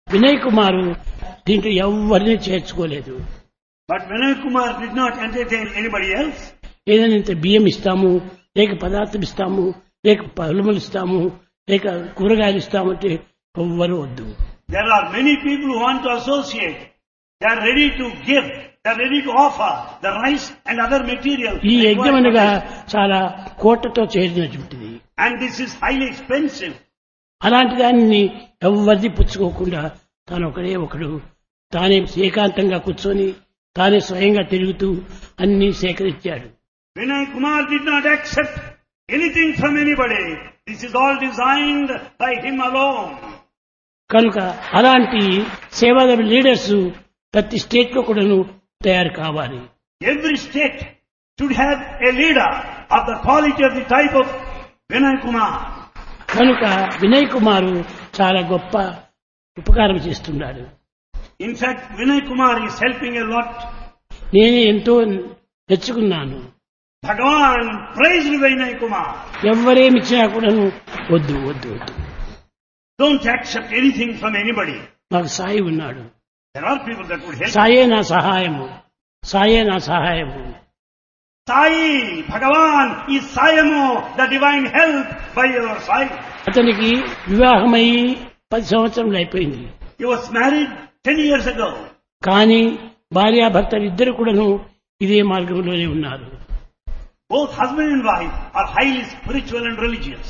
వినయ్ కుమారు దీంట్లో ఎవరిని చేర్చుకోలేదు. But Vinay Kumar did not entertain anybody else. ఏదైనా ఇంత బియ్యం ఇస్తాము, లేక పదార్థం ఇస్తాము, లేక పలుములు ఇస్తాము, లేక కూరగాయలు ఇస్తామంటే ఎవ్వరు వద్దు. There are many people who want to associate. They are ready to give. They are ready to offer the rice and other material. ఈ యజ్ఞం అనగా చాలా కోటతో చేరినటువంటిది. And this is highly expensive. అలాంటి దానిని ఎవరిది పుచ్చుకోకుండా తాను ఒకడు తానే ఏకాంతంగా కూర్చొని తానే స్వయంగా తిరుగుతూ అన్ని సేకరించాడు. Vinay Kumar did not accept anything from anybody. This is all designed by him alone. కనుక అలాంటి సేవా లీడర్స్ ప్రతి స్టేట్ లో కూడాను తయారు కావాలి. Every state should have a leader of the quality of the type of Vinay Kumar. కనుక వినయ్ కుమారు చాలా గొప్ప ఉపకారం చేస్తున్నాడు. In fact, Vinay Kumar is helping a lot. నేనే ఎంతో తెచ్చుకున్నాను. Bhagavan praised Vinay Kumar. ఎవరేమిచ్చినా కూడాను వద్దు వద్దు వద్దు. Don't accept anything from anybody. నాకు సాయి ఉన్నాడు. There are people that would help. సాయే నా సహాయము, సాయే నా సహాయము. Sai, Bhagavan is Sayamo, the divine help by your side. అతనికి వివాహమై 10 సంవత్సరములు అయిపోయింది. He was married 10 years ago. కానీ భార్యాభర్తలు ఇద్దరు కూడాను ఇదే మార్గంలోనే ఉన్నారు. Both husband and wife are highly spiritual and religious.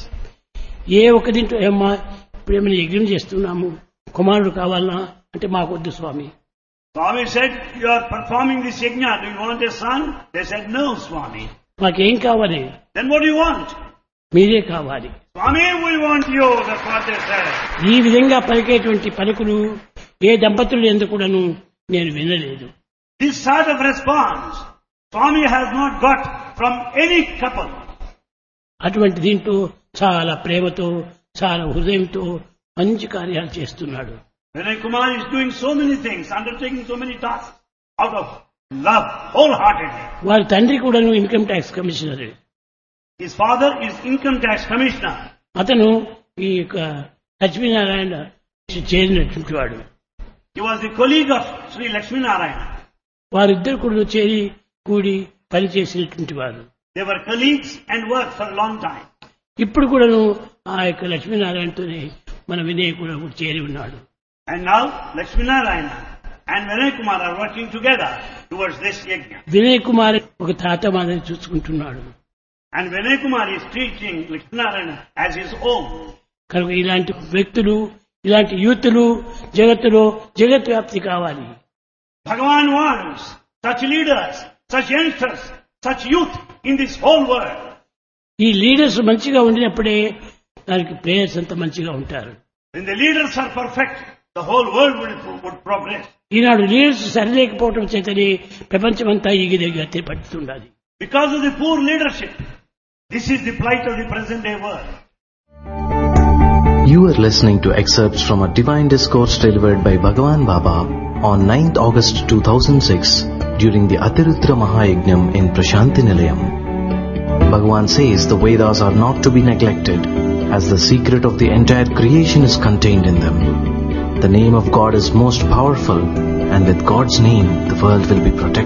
ఏ ఒక దీంట్లో ఏమ్మా ఇప్పుడేమైనా యజ్ఞం చేస్తున్నాము, కుమారుడు కావాలనా అంటే మాకొద్దు స్వామి. Swami said, you are performing this yajna, do you want a son? They said, no, Swami. మాకేం కావాలి? Then what do you want? మీరే కావాలి. Swami, we want you, that's what they said. ఈ విధంగా పలికేటువంటి పలుకులు ఏ దంపతులు ఎందుకు కూడాను నేను వినలేదు. This sort of response, Swami has not got from any couple. అటువంటి దీంట్లో చాలా ప్రేమతో చాలా హృదయంతో మంచి కార్యాలు చేస్తున్నాడు. Vinay Kumar is doing so many things, undertaking so many tasks out of love, wholeheartedly. వారి తండ్రి కూడాను income tax commissioner. His father is income tax commissioner. అతను ఈ యొక్క లక్ష్మీనారాయణ చేరినటువంటి వాడు. He was the colleague of Sri Lakshmi Narayana. వారిద్దరు కూడా చేరి కూడి పనిచేసినటువంటి వారు. They were colleagues and worked for a long time. ఇప్పుడు కూడాను ఆ యొక్క లక్ష్మీనారాయణతోనే మన వినయ్ కూడా చేరి ఉన్నాడు. And now Lakshmi Narayana and Vinay Kumar are working together towards this yajna. Vinay Kumar ఒక తాత మాదిరి చూసుకుంటున్నాడు. And Vinay Kumar is treating Lakshmi Narayana as his own. కనుక ఇలాంటి వ్యక్తులు, ఇలాంటి యూతులు జగత్తులో జగత్ వ్యాప్తి కావాలి. Bhagavan wants such leaders, such youngsters, such youth in this whole world. ఈ లీడర్స్ మంచిగా ఉండినప్పుడే దానికి ప్లేయర్స్ అంతా మంచిగా ఉంటారు. When the leaders are perfect, the whole world would progress. Eenadu leaders సరిలేకపోవడం చేతనే ప్రపంచమంతా ఈగిదెగి పడుతుండాలి. Because of the poor leadership, this is the plight of the present day world. You are listening to excerpts from a divine discourse delivered by Bhagavan Baba on 9th August 2006 during the Atirudra Mahayajnam in Prashanti Nilayam. Bhagavan says the Vedas are not to be neglected, as the secret of the entire creation is contained in them. The name of God is most powerful, and with God's name the world will be protected.